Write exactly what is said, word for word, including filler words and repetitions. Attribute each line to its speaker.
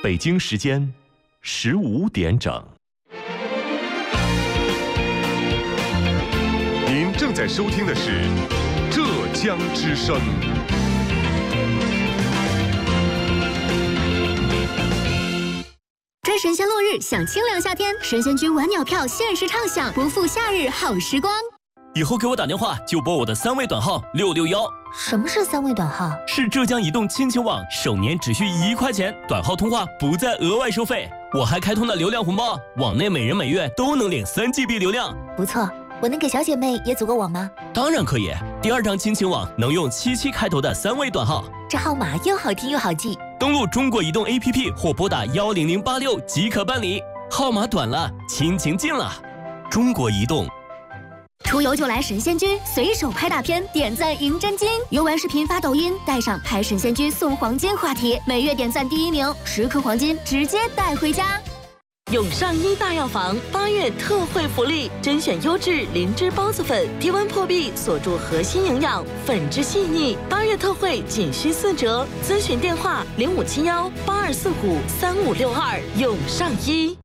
Speaker 1: 北京时间十五点整。
Speaker 2: 您正在收听的是浙江之声。
Speaker 3: 追神仙落日，享清凉夏天，神仙居晚鸟票限时畅享，不负夏日好时光。
Speaker 4: 以后给我打电话就拨我的三位短号六六幺。
Speaker 5: 什么是三位短号？
Speaker 4: 是浙江移动亲情网，首年只需一块钱，短号通话不再额外收费。我还开通了流量红包，网内每人每月都能领三 G B 流量。
Speaker 5: 不错，我能给小姐妹也组个网吗？
Speaker 4: 当然可以，第二张亲情网能用七七开头的三位短号，
Speaker 5: 这号码又好听又好记。
Speaker 4: 登录中国移动 A P P 或拨打幺零零八六即可办理。号码短了，亲情近了。中国移动。
Speaker 3: 出游就来神仙居，随手拍大片，点赞赢真金。游玩视频发抖音，带上拍神仙居送黄金话题，每月点赞第一名，十颗黄金直接带回家。
Speaker 6: 永上医大药房八月特惠福利，甄选优质灵芝孢子粉，低温破壁，锁住核心营养，粉质细腻。八月特惠仅需四折，咨询电话零五七幺八二四五三五六二。永上医。